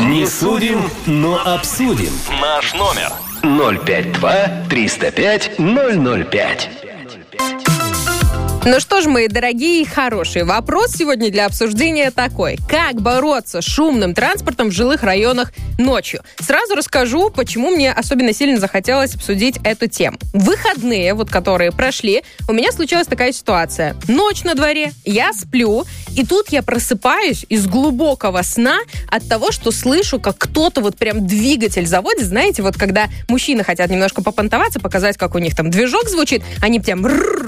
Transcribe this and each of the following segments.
Не судим, но обсудим. Наш номер 052-305-005. Ну что ж, мои дорогие и хорошие, вопрос сегодня для обсуждения такой. Как бороться с шумным транспортом в жилых районах ночью? Сразу расскажу, почему мне особенно сильно захотелось обсудить эту тему. В выходные, вот которые прошли, у меня случилась такая ситуация. Ночь на дворе, я сплю, и тут я просыпаюсь из глубокого сна от того, что слышу, как кто-то вот прям двигатель заводит. Знаете, вот когда мужчины хотят немножко попонтоваться, показать, как у них там движок звучит, они прям...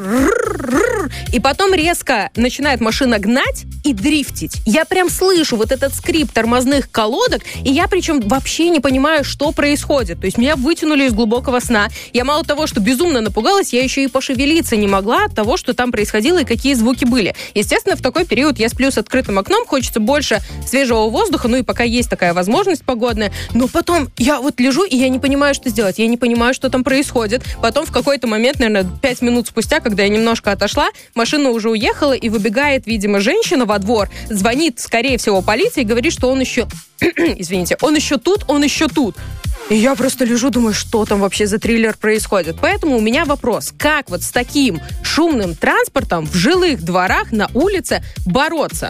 И потом резко начинает машина гнать и дрифтить. Я прям слышу вот этот скрип тормозных колодок, и я причем вообще не понимаю, что происходит. То есть меня вытянули из глубокого сна. Я мало того, что безумно напугалась, я еще и пошевелиться не могла от того, что там происходило и какие звуки были. Естественно, в такой период я сплю с открытым окном, хочется больше свежего воздуха, ну и пока есть такая возможность погодная. Но потом я вот лежу, и я не понимаю, что сделать. Я не понимаю, что там происходит. Потом в какой-то момент, наверное, 5 минут спустя, когда я немножко отошла, машина уже уехала, и выбегает, видимо, женщина во двор, звонит, скорее всего, полиции и говорит, что он еще... Извините, он еще тут. И я просто лежу, думаю, что там вообще за триллер происходит. Поэтому у меня вопрос, как вот с таким шумным транспортом в жилых дворах на улице бороться?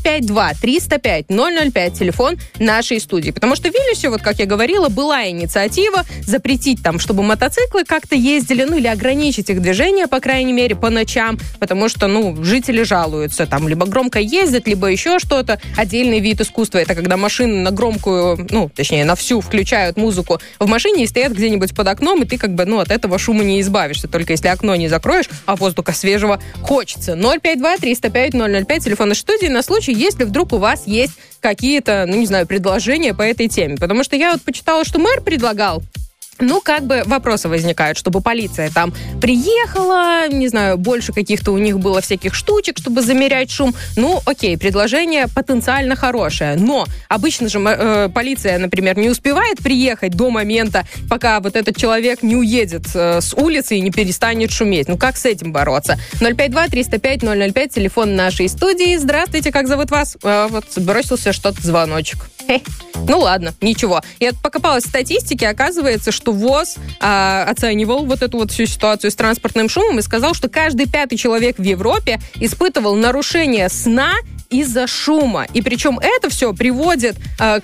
052-305-005, телефон нашей студии. Потому что в Вильнюсе, вот как я говорила, была инициатива запретить там, чтобы мотоциклы как-то ездили, ну или ограничить их движение, по крайней мере, по ночам, потому что, ну, жители жалуются, там, либо громко ездят, либо еще что-то. Отдельный вид искусства — это когда машины на громкую, ну, точнее, на всю включают музыку в машине и стоят где-нибудь под окном, и ты как бы, ну, от этого шума не избавишься, только если окно не закроешь, а воздуха свежего хочется. 052-305-005, телефон нашей студии, на случай, если вдруг у вас есть какие-то, ну, не знаю, предложения по этой теме. Потому что я вот почитала, что мэр предлагал, ну, как бы вопросы возникают, чтобы полиция там приехала, не знаю, больше каких-то у них было всяких штучек, чтобы замерять шум. Ну, окей, предложение потенциально хорошее, но обычно же полиция, например, не успевает приехать до момента, пока вот этот человек не уедет с улицы и не перестанет шуметь. Ну, как с этим бороться? 052-305-005, телефон нашей студии. Здравствуйте, как зовут вас? Вот бросился что-то звоночек. Ну ладно, ничего. Я покопалась в статистике, оказывается, что ВОЗ оценивал вот эту вот всю ситуацию с транспортным шумом и сказал, что каждый 5-й человек в Европе испытывал нарушение сна из-за шума. И причем это все приводит, к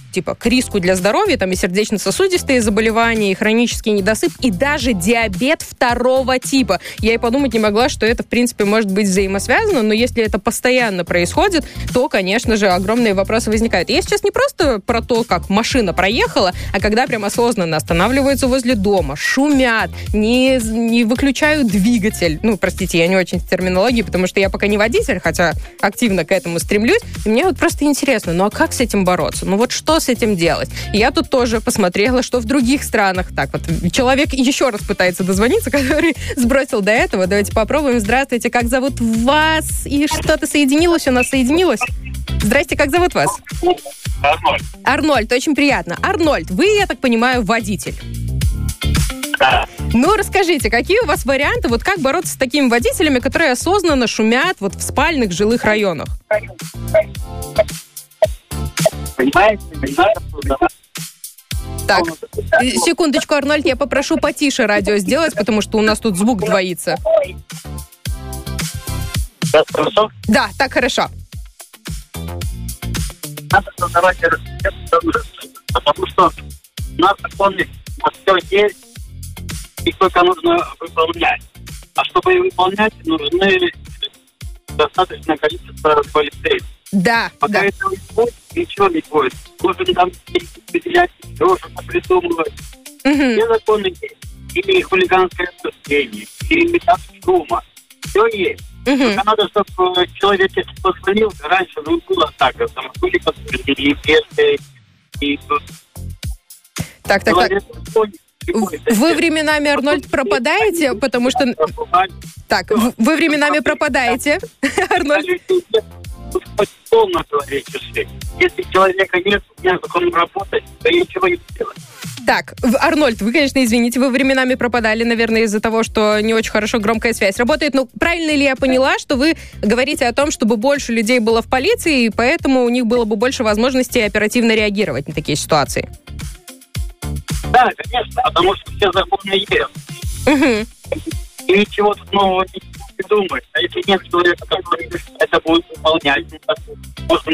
риску для здоровья, там и сердечно-сосудистые заболевания, и хронический недосып, и даже диабет 2 типа. Я и подумать не могла, что это, в принципе, может быть взаимосвязано, но если это постоянно происходит, то, конечно же, огромные вопросы возникают. И я сейчас не просто про то, как машина проехала, а когда прям осознанно останавливаются возле дома, шумят, не выключают двигатель. Ну, простите, я не очень в терминологии, потому что я пока не водитель, хотя активно к этому стремлюсь. И мне вот просто интересно, ну а как с этим бороться? Ну вот что с этим делать? И я тут тоже посмотрела, что в других странах. Так вот, человек еще раз пытается дозвониться, который сбросил до этого. Давайте попробуем. Здравствуйте, как зовут вас? И что-то соединилось у нас? Соединилось? Здрасте, как зовут вас? Арнольд. Арнольд, очень приятно. Арнольд, вы, я так понимаю, водитель. Да. Ну, расскажите, какие у вас варианты, вот как бороться с такими водителями, которые осознанно шумят вот в спальных жилых районах? Понимаете? Так, секундочку, Арнольд, я попрошу потише радио сделать, потому что у нас тут звук двоится. Да, хорошо? Да, так хорошо. Надо создавать потому что у нас законы все есть, их только нужно выполнять. А чтобы их выполнять, нужны достаточное количество полицейских. Да, Пока да. это не будет, ничего не будет. Нужно там определять, что-то придумывать. Все законы есть. И хулиганское обсуждение, и имитация шума. Все есть. Только надо, чтобы человек, если позвонил, раньше было так, там были подтверждения, и тут... Так. Вы временами, Арнольд, пропадаете, потому что... Так, вы временами пропадаете, Арнольд. Полно человеческий. Если человека нет, у меня закон работать, то я ничего не сделаю. Так, Арнольд, вы, конечно, извините, вы временами пропадали, наверное, из-за того, что не очень хорошо громкая связь работает. Но правильно ли я поняла, что вы говорите о том, чтобы больше людей было в полиции, и поэтому у них было бы больше возможностей оперативно реагировать на такие ситуации? Да, конечно, потому что все законы есть. Угу. И ничего тут нового не придумать. А если нет человека, который это будет выполнять, можно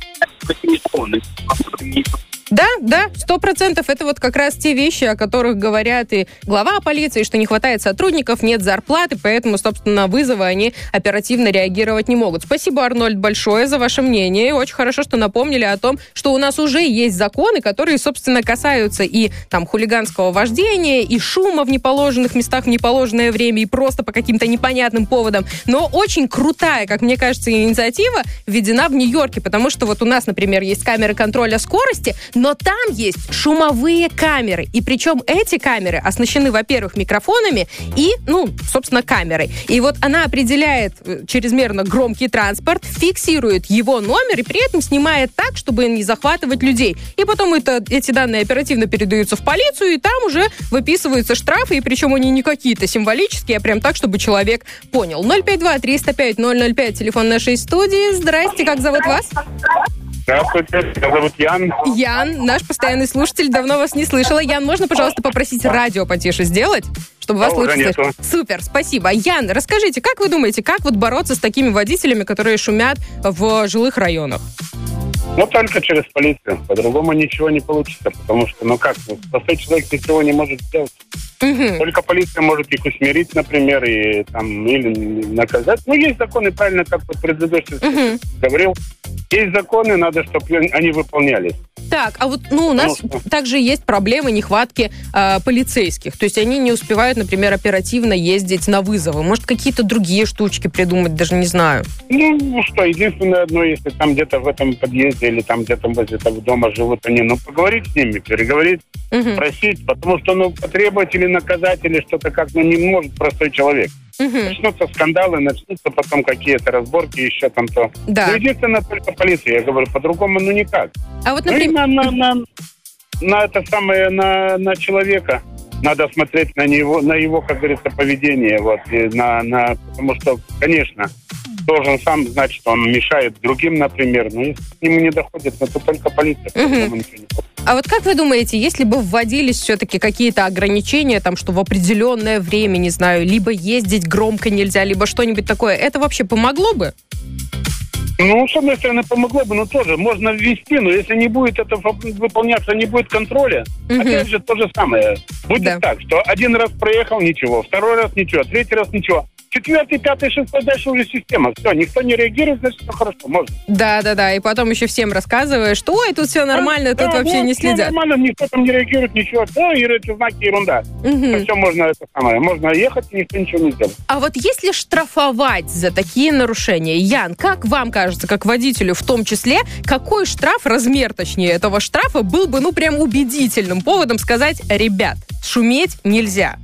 Да, 100%. Это вот как раз те вещи, о которых говорят и глава полиции, что не хватает сотрудников, нет зарплаты, поэтому, собственно, на вызовы они оперативно реагировать не могут. Спасибо, Арнольд, большое за ваше мнение. Очень хорошо, что напомнили о том, что у нас уже есть законы, которые, собственно, касаются и там хулиганского вождения, и шума в неположенных местах в неположенное время, и просто по каким-то непонятным поводам. Но очень крутая, как мне кажется, инициатива введена в Нью-Йорке, потому что вот у нас, например, есть камеры контроля скорости, но там есть шумовые камеры. И причем эти камеры оснащены, во-первых, микрофонами и, собственно, камерой. И вот она определяет чрезмерно громкий транспорт, фиксирует его номер и при этом снимает так, чтобы не захватывать людей. И потом эти данные оперативно передаются в полицию, и там уже выписываются штрафы, и причем они не какие-то символические, а прям так, чтобы человек понял. 052-305-005, телефон нашей студии. Здрасте, как зовут вас? Здравствуйте, меня зовут Ян. Ян, наш постоянный слушатель, давно вас не слышала. Ян, можно, пожалуйста, попросить радио потише сделать, чтобы вас лучше слышать? Супер, спасибо. Ян, расскажите, как вы думаете, как вот бороться с такими водителями, которые шумят в жилых районах? Только через полицию. По-другому ничего не получится, потому что, простой человек ничего не может сделать. Угу. Только полиция может их усмирить, например, и или наказать. Есть законы, правильно, как вот предыдущий говорил. Есть законы, надо, чтобы они выполнялись. Так, а вот у нас также есть проблемы нехватки полицейских. То есть они не успевают, например, оперативно ездить на вызовы. Может, какие-то другие штучки придумать, даже не знаю. Единственное одно, если там где-то в этом подъезде или там где-то возле дома живут они, поговорить с ними, переговорить, просить, потому что, потребовать или наказать, или что-то не может простой человек. Начнутся скандалы, начнутся потом какие-то разборки, еще там то. Да. Единственное, только полиция, я говорю, по-другому, никак. А вот, например... на человека. Надо смотреть на его, как говорится, поведение. Потому что, конечно, должен сам знать, что он мешает другим, например. Но если к нему не доходит, то только полиция. А вот как вы думаете, если бы вводились все-таки какие-то ограничения, что в определенное время, не знаю, либо ездить громко нельзя, либо что-нибудь такое, это вообще помогло бы? С одной стороны, помогло бы, но тоже можно ввести, но если не будет это выполняться, не будет контроля, опять же, то же самое. Будет так, что один раз проехал, ничего, второй раз ничего, третий раз ничего. Четвертый, пятый, шестой, дальше уже система. Все, никто не реагирует, значит, все хорошо, можно. Да, и потом еще всем рассказываешь, что ой, тут все нормально, тут вообще не следят. Нормально, никто там не реагирует, ничего. Эти знаки ерунда. Все можно ехать, и никто ничего не сделает. А вот если штрафовать за такие нарушения, Ян, как вам кажется, как водителю в том числе, какой штраф, размер точнее этого штрафа, был бы, прям убедительным поводом сказать, ребят, шуметь нельзя?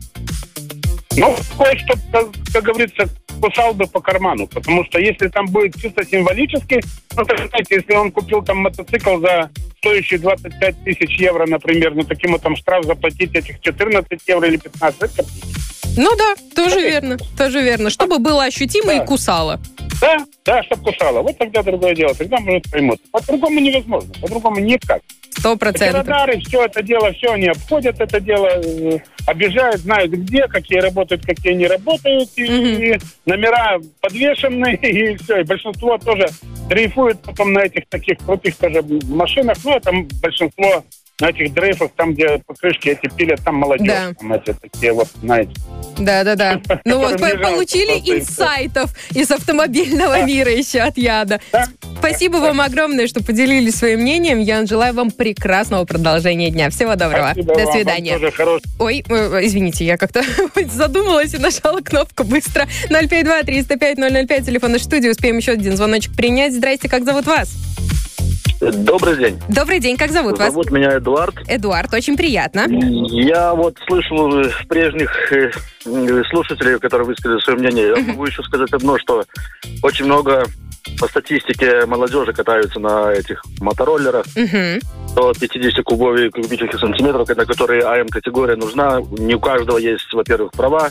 Кое-что, как говорится, кусал бы по карману, потому что если там будет чисто символически, знаете, если он купил там мотоцикл за стоящий 25 тысяч евро, например, таким штраф заплатить этих 14 евро или 15, это... тоже верно, чтобы было ощутимо и кусало. Да, чтобы кусало. Вот тогда другое дело, тогда, может, поймут. По-другому невозможно, по-другому никак. 100%. Радары, все это дело, все они обходят это дело, обижают, знают где, какие работают, какие не работают, и номера подвешены, и все. И большинство тоже дрейфует потом на этих таких крутых тоже машинах. Это большинство на этих дрейфах, там, где покрышки эти пилят, там молодежь. Да. Там эти такие знаете. Да. Получили инсайтов из автомобильного мира еще от Яна. Спасибо вам огромное, что поделились своим мнением. Ян, желаю вам прекрасного продолжения дня. Всего доброго. Спасибо До вам, свидания. Вам тоже хорошего. Ой, извините, я как-то задумалась и нажала кнопку быстро. 052-305-005, телефон нашей студии. Успеем еще один звоночек принять. Здрасте, как зовут вас? Добрый день. Добрый день, как зовут вас? Зовут меня Эдуард. Эдуард, очень приятно. Я слышал прежних слушателей, которые высказали свое мнение. Я могу еще сказать одно, что очень много по статистике молодежи катаются на этих мотороллерах. до 50 кубических сантиметров, на которые АМ-категория нужна. Не у каждого есть, во-первых, права.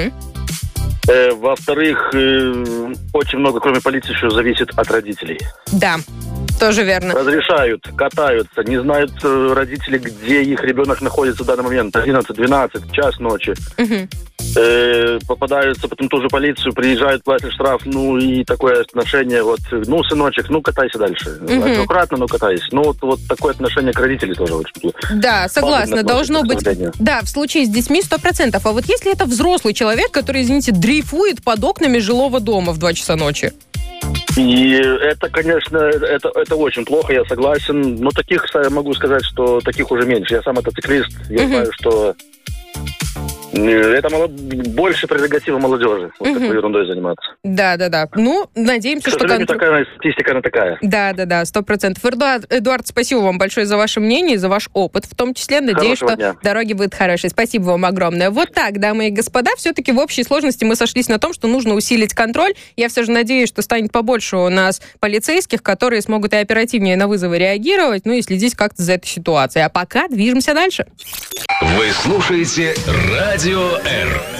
Во-вторых, очень много, кроме полиции, еще зависит от родителей. Да, тоже верно. Разрешают, катаются, не знают родители, где их ребенок находится в данный момент. 11-12, час ночи. Попадаются потом ту же полицию, приезжают, платят штраф, ну и такое отношение, вот, ну, сыночек, ну, катайся дальше. Аккуратно, но катайся. Ну, вот такое отношение к родителям тоже очень. Да, согласна, должно быть. Да, в случае с детьми 100%. А вот если это взрослый человек, который, извините, дрейфует под окнами жилого дома в 2 часа ночи? И это, конечно, это очень плохо, я согласен. Но таких, я могу сказать, что таких уже меньше. Я сам мотоциклист, я знаю, что это больше прерогатива молодежи, вот такой ерундой заниматься. Да. Ну, надеемся, что... К сожалению, такая статистика, она такая. Да, 100%. Эдуард, спасибо вам большое за ваше мнение и за ваш опыт. В том числе, надеюсь, что дороги будут хорошие. Спасибо вам огромное. Вот так, дамы и господа, все-таки в общей сложности мы сошлись на том, что нужно усилить контроль. Я все же надеюсь, что станет побольше у нас полицейских, которые смогут и оперативнее на вызовы реагировать, ну и следить как-то за этой ситуацией. А пока движемся дальше. Вы слушаете Радио Р.